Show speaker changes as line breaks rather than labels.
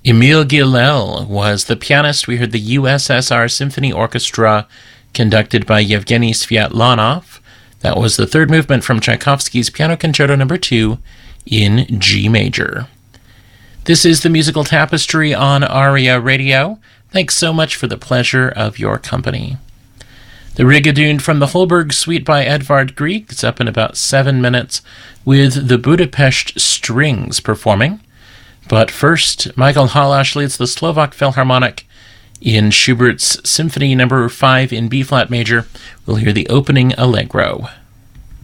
Emil Gilel was the pianist. We heard the USSR Symphony Orchestra conducted by Yevgeny Sviatlanov. That was the third movement from Tchaikovsky's Piano Concerto No. 2 in G major. This is the Musical Tapestry on ARIA Radio. Thanks so much for the pleasure of your company. The Rigadoon from the Holberg Suite by Edvard Grieg is up in about 7 minutes with the Budapest Strings performing. But first, Michael Halász leads the Slovak Philharmonic in Schubert's Symphony No. 5 in B-flat major. We'll hear the opening allegro.